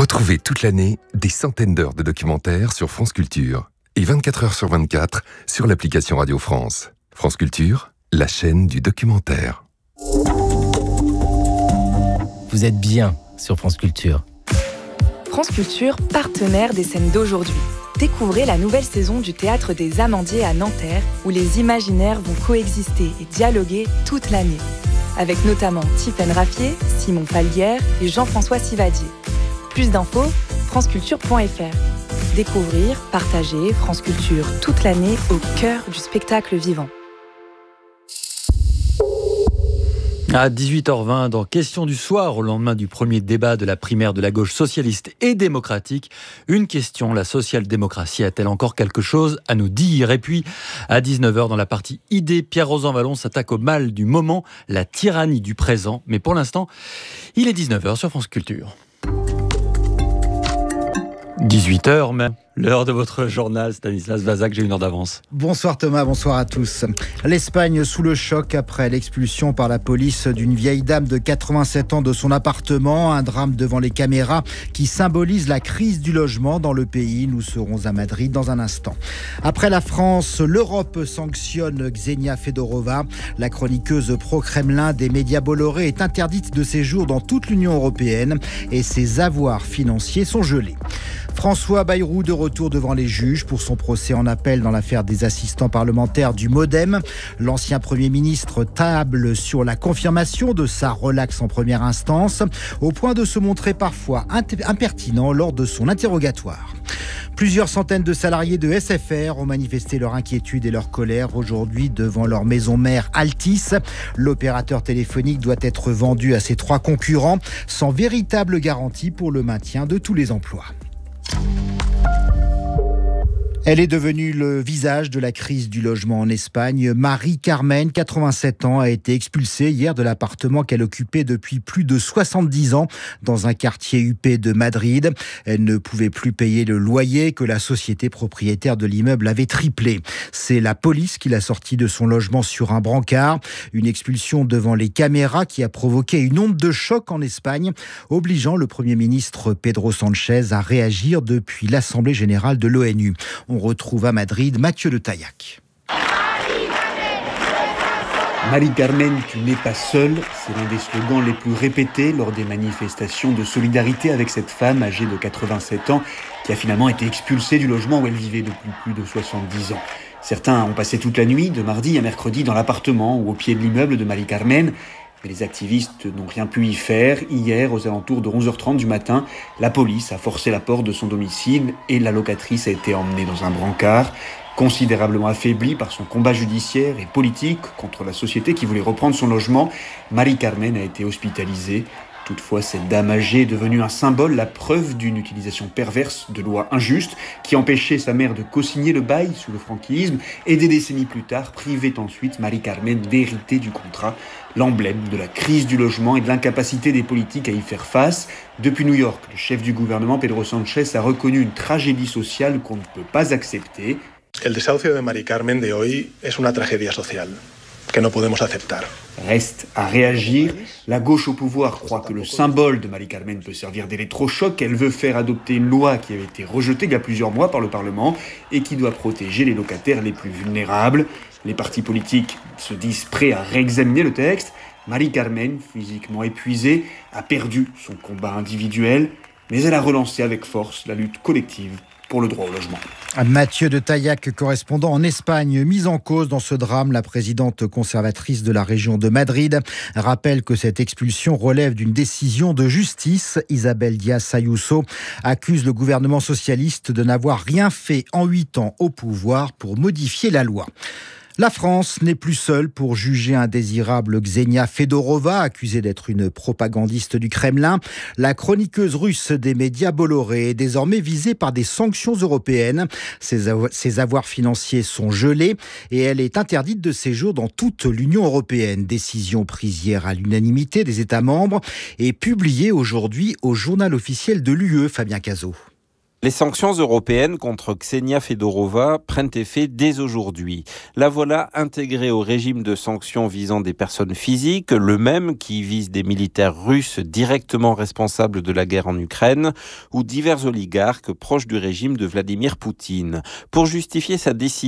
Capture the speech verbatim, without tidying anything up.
Retrouvez toute l'année des centaines d'heures de documentaires sur France Culture et vingt-quatre heures sur vingt-quatre sur l'application Radio France. France Culture, la chaîne du documentaire. Vous êtes bien sur France Culture. France Culture, partenaire des scènes d'aujourd'hui. Découvrez la nouvelle saison du Théâtre des Amandiers à Nanterre, où les imaginaires vont coexister et dialoguer toute l'année. Avec notamment Tiffaine Raffier, Simon Falguière et Jean-François Sivadier. Plus d'infos, franceculture point f r. Découvrir, partager France Culture toute l'année au cœur du spectacle vivant. À dix-huit heures vingt, dans Question du soir, au lendemain du premier débat de la primaire de la gauche socialiste et démocratique, une question, la social-démocratie a-t-elle encore quelque chose à nous dire ? Et puis, à dix-neuf heures, dans la partie idée, Pierre-Rosan Vallon s'attaque au mal du moment, la tyrannie du présent. Mais pour l'instant, il est dix-neuf heures sur France Culture. dix-huit heures même, l'heure de votre journal. Stanislas Vazak, j'ai une heure d'avance. Bonsoir Thomas, bonsoir à tous. L'Espagne sous le choc après l'expulsion par la police d'une vieille dame de quatre-vingt-sept ans de son appartement. Un drame devant les caméras qui symbolise la crise du logement dans le pays. Nous serons à Madrid dans un instant. Après la France, l'Europe sanctionne Ksenia Fedorova. La chroniqueuse pro-Kremlin des médias Bolloré est interdite de séjour dans toute l'Union européenne et ses avoirs financiers sont gelés. François Bayrou de retour devant les juges pour son procès en appel dans l'affaire des assistants parlementaires du MoDem. L'ancien Premier ministre table sur la confirmation de sa relaxe en première instance, au point de se montrer parfois impertinent lors de son interrogatoire. Plusieurs centaines de salariés de S F R ont manifesté leur inquiétude et leur colère aujourd'hui devant leur maison mère Altice. L'opérateur téléphonique doit être vendu à ses trois concurrents sans véritable garantie pour le maintien de tous les emplois. Elle est devenue le visage de la crise du logement en Espagne. Marie-Carmen, quatre-vingt-sept ans, a été expulsée hier de l'appartement qu'elle occupait depuis plus de soixante-dix ans dans un quartier huppé de Madrid. Elle ne pouvait plus payer le loyer que la société propriétaire de l'immeuble avait triplé. C'est la police qui l'a sortie de son logement sur un brancard. Une expulsion devant les caméras qui a provoqué une onde de choc en Espagne, obligeant le Premier ministre Pedro Sánchez à réagir depuis l'Assemblée générale de l'ONU. On retrouve à Madrid Mathieu de Taillac. Marie-Carmen, tu n'es pas seule, c'est l'un des slogans les plus répétés lors des manifestations de solidarité avec cette femme âgée de quatre-vingt-sept ans qui a finalement été expulsée du logement où elle vivait depuis plus de soixante-dix ans. Certains ont passé toute la nuit, de mardi à mercredi, dans l'appartement ou au pied de l'immeuble de Marie-Carmen. Mais les activistes n'ont rien pu y faire. Hier, aux alentours de onze heures trente du matin, la police a forcé la porte de son domicile et la locatrice a été emmenée dans un brancard. Considérablement affaiblie par son combat judiciaire et politique contre la société qui voulait reprendre son logement, Marie-Carmen a été hospitalisée. Toutefois, cette dame âgée est devenue un symbole, la preuve d'une utilisation perverse de lois injustes qui empêchaient sa mère de co-signer le bail sous le franquisme et des décennies plus tard privait ensuite Marie-Carmen d'hériter du contrat, l'emblème de la crise du logement et de l'incapacité des politiques à y faire face. Depuis New York, le chef du gouvernement Pedro Sánchez a reconnu une tragédie sociale qu'on ne peut pas accepter. El desahucio de Marie-Carmen de hoy es una tragedia social que no podemos aceptar. Reste à réagir. La gauche au pouvoir croit que le symbole de Marie-Carmen peut servir d'électrochoc. Elle veut faire adopter une loi qui avait été rejetée il y a plusieurs mois par le Parlement et qui doit protéger les locataires les plus vulnérables. Les partis politiques se disent prêts à réexaminer le texte. Marie-Carmen, physiquement épuisée, a perdu son combat individuel, mais elle a relancé avec force la lutte collective pour le droit au logement. Mathieu de Taillac, correspondant en Espagne, mise en cause dans ce drame, la présidente conservatrice de la région de Madrid rappelle que cette expulsion relève d'une décision de justice. Isabel Díaz Ayuso accuse le gouvernement socialiste de n'avoir rien fait en huit ans au pouvoir pour modifier la loi. La France n'est plus seule pour juger indésirable Ksenia Fedorova, accusée d'être une propagandiste du Kremlin. La chroniqueuse russe des médias Bolloré est désormais visée par des sanctions européennes. Ses, avo- ses avoirs financiers sont gelés et elle est interdite de séjour dans toute l'Union européenne. Décision prise hier à l'unanimité des États membres et publiée aujourd'hui au journal officiel de l'U E, Fabien Cazot. Les sanctions européennes contre Ksenia Fedorova prennent effet dès aujourd'hui. La voilà intégrée au régime de sanctions visant des personnes physiques, le même qui vise des militaires russes directement responsables de la guerre en Ukraine ou divers oligarques proches du régime de Vladimir Poutine. Pour justifier sa décision,